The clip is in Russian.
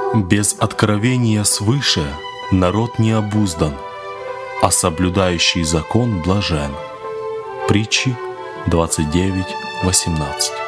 Без откровения свыше народ не обуздан, а соблюдающий закон блажен. Притчи 29:18.